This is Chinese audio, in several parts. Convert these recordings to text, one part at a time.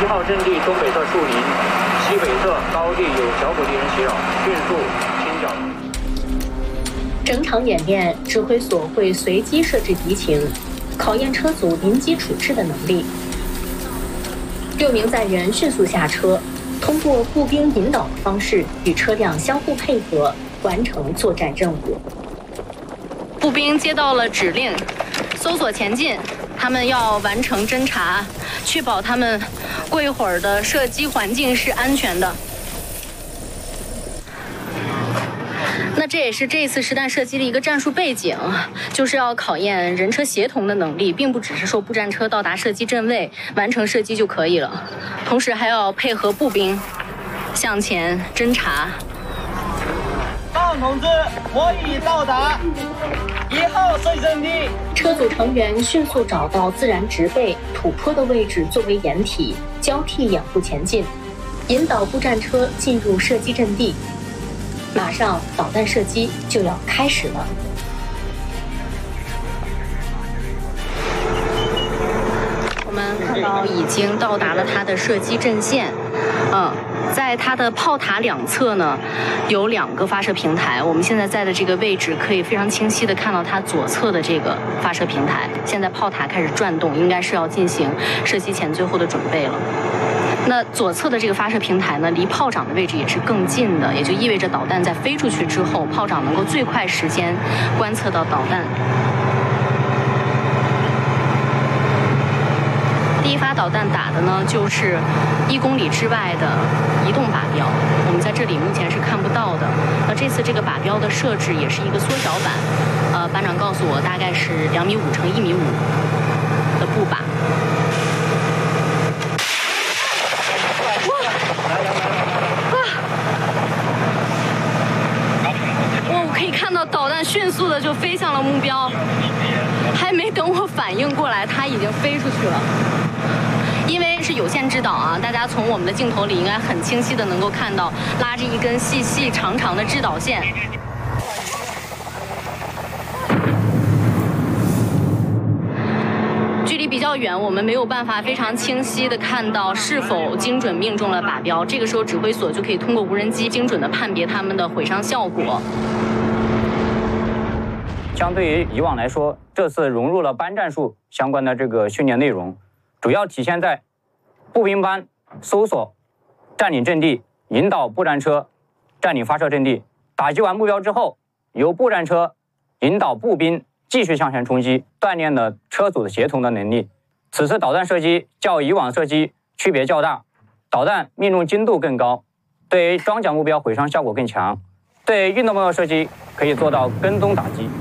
1号阵地东北侧树林，西北侧高地有小股敌人袭扰，迅速清剿。 整场演练，指挥所会随机设置敌情，考验车组临机处置的能力。6名载人迅速下车，通过步兵引导的方式与车辆相互配合，完成作战任务。 步兵接到了指令，搜索前进。他们要完成侦查，确保他们过一会儿的射击环境是安全的。那这也是这次实弹射击的一个战术背景，就是要考验人车协同的能力，并不只是说步战车到达射击阵位完成射击就可以了，同时还要配合步兵向前侦查。 报同志，我已到达1号射击阵地。 车组成员迅速找到自然植被、土坡的位置作为掩体，交替掩护前进，引导步战车进入射击阵地。马上导弹射击就要开始了。 我们看到已经到达了它的射击阵线，在它的炮塔两侧呢，有2个发射平台。我们现在在的这个位置可以非常清晰地看到它左侧的这个发射平台。现在炮塔开始转动，应该是要进行射击前最后的准备了。那左侧的这个发射平台呢，离炮长的位置也是更近的，也就意味着导弹在飞出去之后，炮长能够最快时间观测到导弹。第一发导弹打的呢，就是1公里之外的移动靶标，我们在这里目前是看不到的。那这次这个靶标的设置也是一个缩小版，班长告诉我大概是2.5米乘1.5米的步靶。我可以看到导弹迅速的就飞向了目标，还没等我反应过来，它已经飞出去了。因为是有线制导啊，大家从我们的镜头里应该很清晰的能够看到，拉着一根细细长长的制导线。距离比较远，我们没有办法非常清晰的看到是否精准命中了靶标。这个时候，指挥所就可以通过无人机精准的判别它们的毁伤效果。 相对于以往来说，这次融入了班战术相关的这个训练内容，主要体现在步兵班搜索、占领阵地、引导步战车占领发射阵地。打击完目标之后，由步战车引导步兵继续向前冲击，锻炼了车组的协同的能力。此次导弹射击较以往射击区别较大，导弹命中精度更高，对于装甲目标毁伤效果更强，对于运动目标射击可以做到跟踪打击。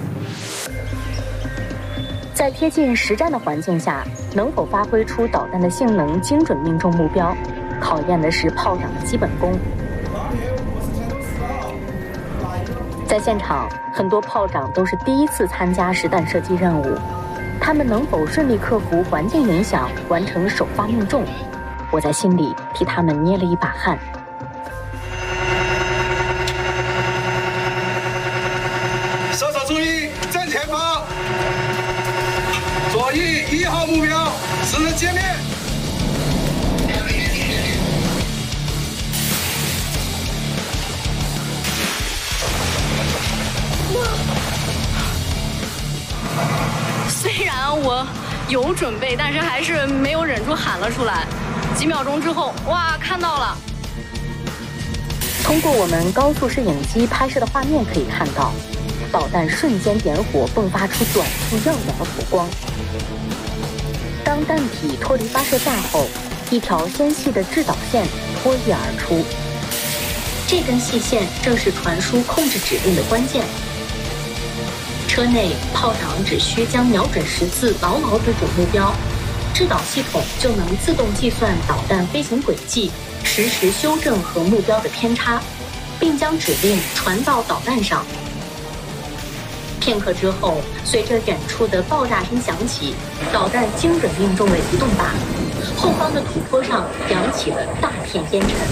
在贴近实战的环境下，能否发挥出导弹的性能，精准命中目标，考验的是炮长的基本功。在现场，很多炮长都是第一次参加实弹射击任务，他们能否顺利克服环境影响，完成首发命中？我在心里替他们捏了一把汗。 射手注意，正前方，左翼1号目标，10人歼灭。 虽然我有准备，但是还是没有忍住喊了出来。几秒钟之后，哇，看到了！ 通过我们高速摄影机拍摄的画面可以看到，导弹瞬间点火，迸发出短促耀眼的火光。当弹体脱离发射架后，一条纤细的制导线脱翼而出。这根细线正是传输控制指令的关键。车内炮长只需将瞄准十字牢牢对准目标，制导系统就能自动计算导弹飞行轨迹，实时修正和目标的偏差，并将指令传到导弹上。片刻之后，随着远处的爆炸声响起，导弹精准命中了移动靶，后方的土坡上扬起了大片烟尘。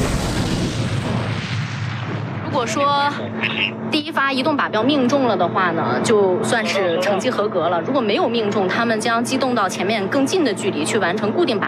如果说第一发移动靶标命中了的话呢，就算是成绩合格了。如果没有命中，他们将机动到前面更近的距离去完成固定靶